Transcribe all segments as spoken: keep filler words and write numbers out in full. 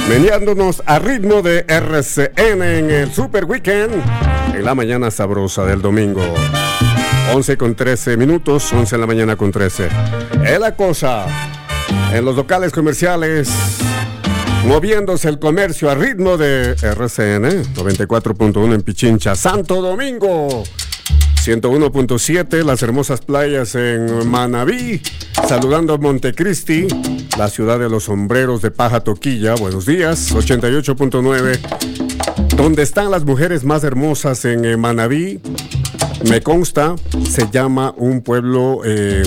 meneándonos a ritmo de R C N en el Super Weekend, en la mañana sabrosa del domingo. once con trece minutos, once en la mañana con trece. Es la cosa, en los locales comerciales, moviéndose el comercio a ritmo de R C N, noventa y cuatro punto uno en Pichincha, Santo Domingo, ciento uno punto siete, las hermosas playas en Manabí, saludando a Montecristi, la ciudad de los sombreros de paja toquilla, buenos días, ochenta y ocho punto nueve, donde están las mujeres más hermosas en eh, Manabí, me consta, se llama un pueblo, eh,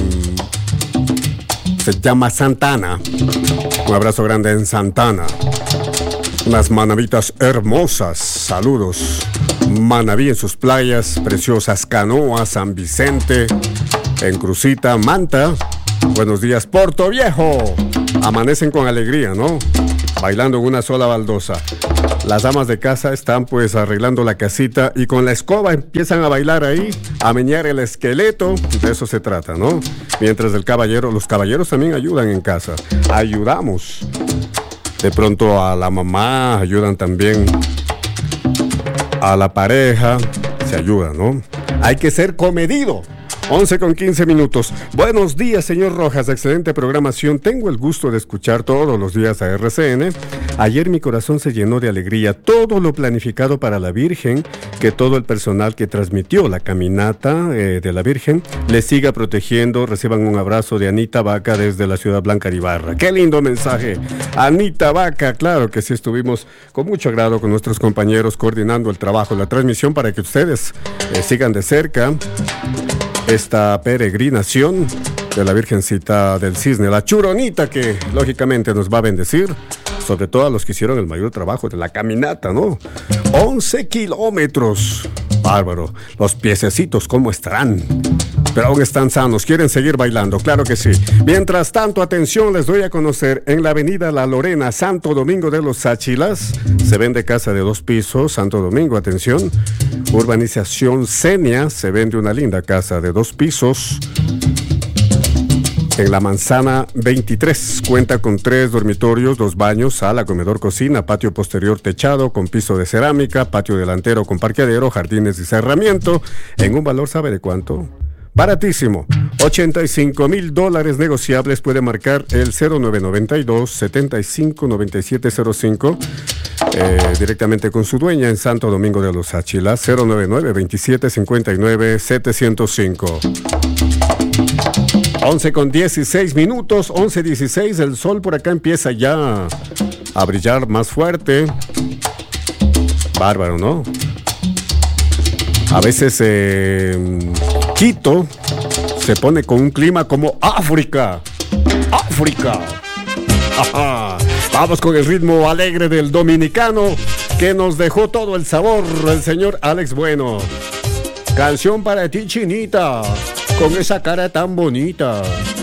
se llama Santana, un abrazo grande en Santana, unas manavitas hermosas, saludos. Manabí en sus playas, preciosas Canoas, San Vicente, en Crucita, Manta. Buenos días, Puerto Viejo. Amanecen con alegría, ¿no? Bailando en una sola baldosa. Las damas de casa están pues arreglando la casita y con la escoba empiezan a bailar ahí, a menear el esqueleto. De eso se trata, ¿no? Mientras el caballero, los caballeros también ayudan en casa. Ayudamos. De pronto a la mamá ayudan también. A la pareja se ayuda, ¿no? Hay que ser comedido. once con quince minutos. Buenos días, señor Rojas. Excelente programación. Tengo el gusto de escuchar todos los días a R C N. Ayer mi corazón se llenó de alegría. Todo lo planificado para la Virgen, que todo el personal que transmitió la caminata eh, de la Virgen les siga protegiendo. Reciban un abrazo de Anita Vaca desde la ciudad Blanca Ibarra. ¡Qué lindo mensaje! Anita Vaca, claro que sí, estuvimos con mucho agrado con nuestros compañeros coordinando el trabajo, la transmisión para que ustedes eh, sigan de cerca esta peregrinación de la Virgencita del Cisne, la Churonita, que lógicamente nos va a bendecir, sobre todo a los que hicieron el mayor trabajo de la caminata, ¿no? once kilómetros, bárbaro, los piececitos, ¿cómo estarán? Pero aún están sanos, quieren seguir bailando, claro que sí. Mientras tanto, atención, les doy a conocer, en la avenida La Lorena, Santo Domingo de los Áchilas, se vende casa de dos pisos, Santo Domingo, atención. Urbanización Senia, se vende una linda casa de dos pisos. En la manzana veintitrés, cuenta con tres dormitorios, dos baños, sala, comedor, cocina, patio posterior techado con piso de cerámica, patio delantero con parqueadero, jardines y cerramiento, en un valor, ¿sabe de cuánto? Baratísimo, ochenta y cinco mil dólares negociables. Puede marcar el cero nueve nueve dos, setenta y cinco, noventa y siete cero cinco eh, directamente con su dueña en Santo Domingo de los Áchilas, cero nueve nueve, veintisiete cincuenta y nueve setecientos cinco. once con dieciséis minutos, once dieciséis, el sol por acá empieza ya a brillar más fuerte. Bárbaro, ¿no? A veces eh, Quito se pone con un clima como África. África. Ajá. Vamos con el ritmo alegre del dominicano que nos dejó todo el sabor, el señor Alex Bueno. Canción para ti, chinita, con esa cara tan bonita.